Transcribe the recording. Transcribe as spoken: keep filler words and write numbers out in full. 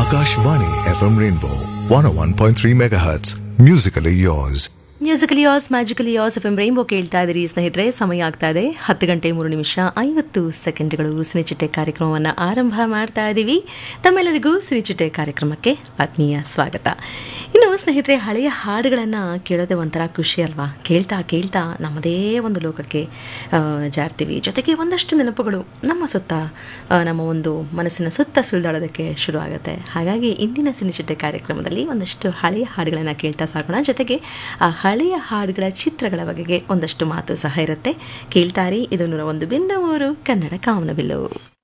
Akashvani F M Rainbow one oh one point three megahertz. Musically yours. Musically as magically as F M rainbow ಕೇಳ್ತಾ ಇದ್ದೀರಿ ಸ್ನೇಹಿತರೆ. ಸಮಯ ಆಗ್ತಾ ಇದೆ ಹತ್ತು ಗಂಟೆ ಮೂರು ನಿಮಿಷ ಐವತ್ತು ಸೆಕೆಂಡ್ಗಳು. ಸಿನಿಚಿಟ್ಟೆ ಕಾರ್ಯಕ್ರಮವನ್ನು ಆರಂಭ ಮಾಡ್ತಾ ಇದ್ದೀವಿ. ತಮ್ಮೆಲ್ಲರಿಗೂ ಸಿನಿಚಿಟ್ಟೆ ಕಾರ್ಯಕ್ರಮಕ್ಕೆ ಆತ್ಮೀಯ ಸ್ವಾಗತ. ಇನ್ನು ಸ್ನೇಹಿತರೆ, ಹಳೆಯ ಹಾಡುಗಳನ್ನು ಕೇಳೋದೇ ಒಂಥರ ಖುಷಿ ಅಲ್ವಾ? ಕೇಳ್ತಾ ಕೇಳ್ತಾ ನಮ್ಮದೇ ಒಂದು ಲೋಕಕ್ಕೆ ಜಾರ್ತೀವಿ. ಜೊತೆಗೆ ಒಂದಷ್ಟು ನೆನಪುಗಳು ನಮ್ಮ ಸುತ್ತ, ನಮ್ಮ ಒಂದು ಮನಸ್ಸಿನ ಸುತ್ತ ಸುಳಿದಾಡೋದಕ್ಕೆ ಶುರು ಆಗುತ್ತೆ. ಹಾಗಾಗಿ ಇಂದಿನ ಸಿನಿಚಿಟ್ಟೆ ಕಾರ್ಯಕ್ರಮದಲ್ಲಿ ಒಂದಷ್ಟು ಹಳೆಯ ಹಾಡುಗಳನ್ನು ಕೇಳ್ತಾ ಸಾಗೋಣ. ಜೊತೆಗೆ ಆ ಹಳೆಯ ಹಾಡುಗಳ ಚಿತ್ರಗಳ ಬಗೆಗೆ ಒಂದಷ್ಟು ಮಾತು ಸಹ ಇರುತ್ತೆ. ಕೇಳ್ತಾರಿ, ಇದು ನೂರ ಒಂದು ಬಿಂದು ಮೂರು ಕನ್ನಡ ಕಾಮನಬಿಲ್ಲು.